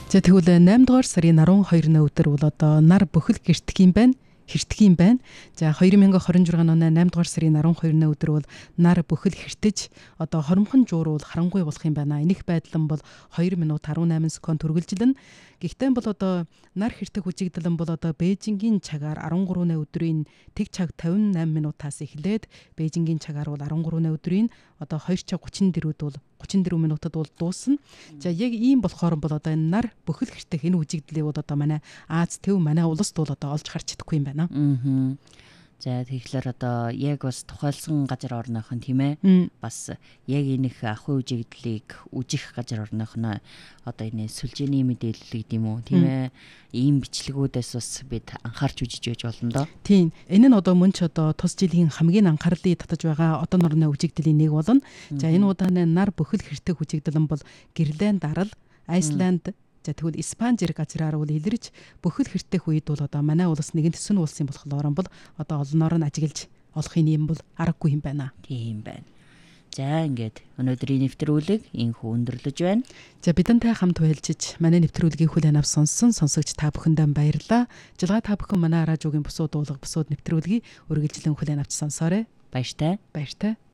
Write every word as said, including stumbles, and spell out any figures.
За тэгвэл eight дугаар сарын twelve-ны өдөр бол одоо нар бүхэл гэртэх юм байна. Хэртэх юм байна. За twenty twenty-six оны eight дугаар сарын twelve-ны өдөр бол нар бүхэл хэртэж одоо хоромхон жууруул харангуй болох юм байна. Энэх байдлан бол two минут eighty-eight секунд үргэлжилнэ. Гэхдээ бол одоо нар хэртэх үзэгдэл бол одоо Бээжингийн цагаар thirty-three-ны өдрийн тэг цаг fifty-eight минутаас эхлээд Бээжингийн цагаар бол thirty-three-ны өдрийн одоо two цаг thirty-four-д бол thirty-four минутад бол дуусна. За яг ийм болохоор бол одоо энэ нар бүхэл хэртэх энэ үзэгдлийг бол одоо манай Аз төв манай улсд бол одоо олж харж чадахгүй юм байна. Аа. За тэгэхээр одоо яг бас тухайлсан газар орныхон тийм ээ. Бас яг энэх ахуй үзэгдлийг үжих газар орных нь одоо энэ сүлжээний мэдээлэл гэдэг юм уу тийм ээ. Ийм бичлэгүүдээс бас бид анхаарч үжиж байж болно доо. Тийм. Энэ нь одоо мөн ч одоо тус жилийн хамгийн анхаарлыг татаж байгаа одон орны үзэгдлийн нэг болно. За энэ удааны нар бүхэл хэртэх үзэгдэл нь бол Гренланд арал, Айсланд за тэгвэл Испани зэрэг газраар бол илэрч бүхэл хэртэх үед бол одоо манай улс нэгэн төсвөн улс юм болохоор бол одоо олноор нь ажиглаж олохын юм бол аргагүй юм байна. Тийм байна. За ингээд өнөөдрийн нэвтрүүлэг инхүү өндөрлөж байна. За бидэнтэй хамт байлжиж манай нэвтрүүлгийг хүлээн авч сонссон сонсогч та бүхэндээ баярлалаа. Жилгаа та бүхэн манай радиогийн бусуу дуулга бусууд нэвтрүүлгийг үргэлжлэн хүлээн авч сонсоорой. Баяртай. Баяртай.